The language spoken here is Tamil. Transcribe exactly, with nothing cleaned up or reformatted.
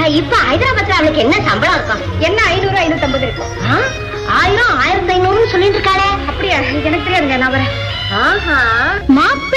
இப்ப ஹைதராபாத்ல அவளுக்கு என்ன சம்பளம் இருக்கும்? என்ன ஐநூறு ஐநூத்தி ஐம்பது இருக்கும்? ஆயிரம் ஆயிரத்தி ஐநூறுன்னு சொல்லிட்டு இருக்காளே,